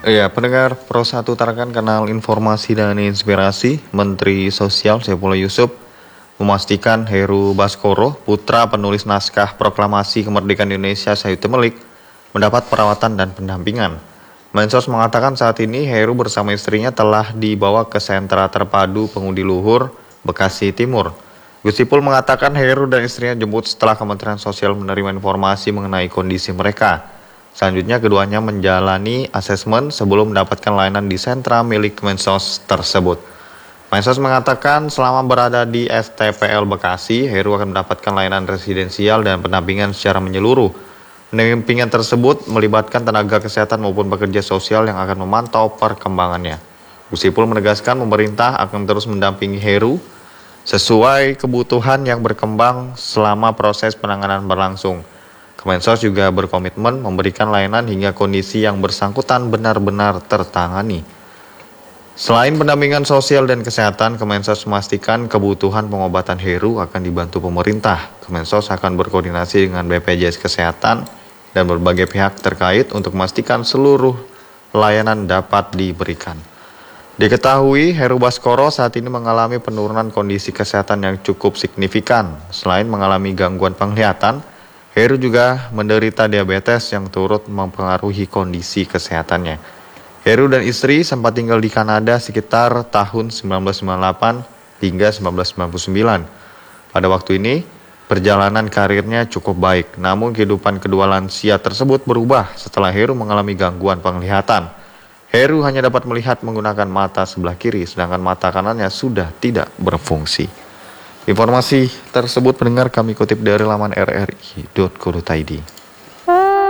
Iya, pendengar Pro 1 Tarakan kanal informasi dan inspirasi, Menteri Sosial Saifullah Yusuf memastikan Heru Baskoro, putra penulis naskah Proklamasi Kemerdekaan Indonesia Sayuti Melik, mendapat perawatan dan pendampingan. Mensos mengatakan saat ini Heru bersama istrinya telah dibawa ke sentra terpadu pengundi luhur Bekasi Timur. Gus Ipul mengatakan Heru dan istrinya jemput setelah Kementerian Sosial menerima informasi mengenai kondisi mereka. Selanjutnya keduanya menjalani asesmen sebelum mendapatkan layanan di sentra milik Mensos tersebut. Mensos mengatakan selama berada di STPL Bekasi, Heru akan mendapatkan layanan residensial dan pendampingan secara menyeluruh. Pendampingan tersebut melibatkan tenaga kesehatan maupun pekerja sosial yang akan memantau perkembangannya. Gus Ipul menegaskan pemerintah akan terus mendampingi Heru sesuai kebutuhan yang berkembang selama proses penanganan berlangsung. Kemensos juga berkomitmen memberikan layanan hingga kondisi yang bersangkutan benar-benar tertangani. Selain pendampingan sosial dan kesehatan, Kemensos memastikan kebutuhan pengobatan Heru akan dibantu pemerintah. Kemensos akan berkoordinasi dengan BPJS Kesehatan dan berbagai pihak terkait untuk memastikan seluruh layanan dapat diberikan. Diketahui Heru Baskoro saat ini mengalami penurunan kondisi kesehatan yang cukup signifikan. Selain mengalami gangguan penglihatan, Heru juga menderita diabetes yang turut mempengaruhi kondisi kesehatannya. Heru dan istri sempat tinggal di Kanada sekitar tahun 1998 hingga 1999. Pada waktu ini, perjalanan karirnya cukup baik, namun kehidupan kedua lansia tersebut berubah setelah Heru mengalami gangguan penglihatan. Heru hanya dapat melihat menggunakan mata sebelah kiri, sedangkan mata kanannya sudah tidak berfungsi. Informasi tersebut pendengar kami kutip dari laman rri.co.id.